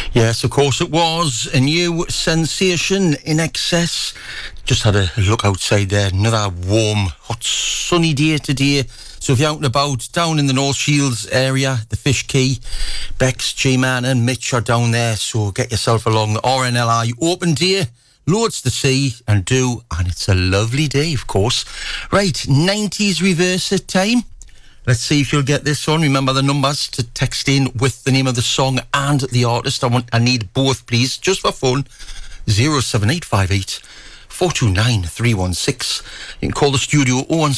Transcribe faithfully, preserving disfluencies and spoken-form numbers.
Yes, of course it was. A new sensation, In Excess. Just had a look outside there. Another warm, hot, sunny day today. So if you're out and about, down in the North Shields area, the Fish Quay, Bex, G-Man and Mitch are down there. So get yourself along the R N L I Open Day. Loads to see and do. And it's a lovely day, of course. Right, nineties reverse it time. Let's see if you'll get this one. Remember the numbers to text in with the name of the song and the artist. I want, I need both, please, just for fun. zero seven eight five eight, four two nine, three one six. You can call the studio oh one